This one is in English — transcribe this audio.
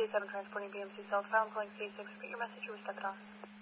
37 transporting BMC southbound, calling C6. Get your message, we step it off.